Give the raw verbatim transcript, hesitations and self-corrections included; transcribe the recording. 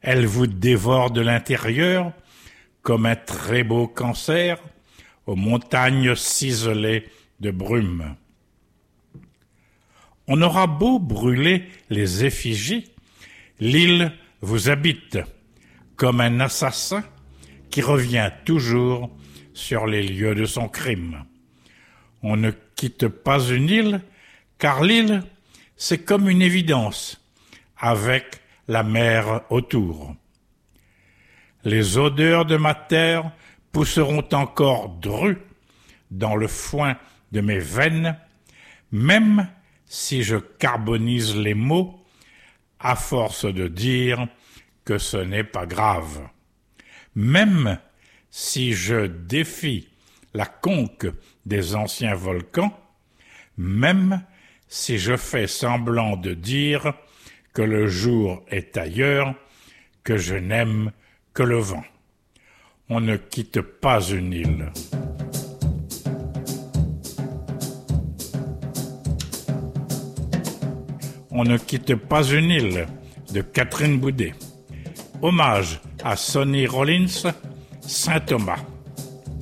Elle vous dévore de l'intérieur comme un très beau cancer aux montagnes ciselées de brume. On aura beau brûler les effigies, l'île vous habite comme un assassin qui revient toujours sur les lieux de son crime. On ne quitte pas une île, car l'île, c'est comme une évidence, avec la mer autour. Les odeurs de ma terre pousseront encore drues dans le foin de mes veines, même si je carbonise les mots, à force de dire que ce n'est pas grave. Même si je défie la conque des anciens volcans, même si je fais semblant de dire que le jour est ailleurs, que je n'aime que le vent. On ne quitte pas une île. On ne quitte pas une île de Catherine Boudet. Hommage à Sonny Rollins, Saint Thomas.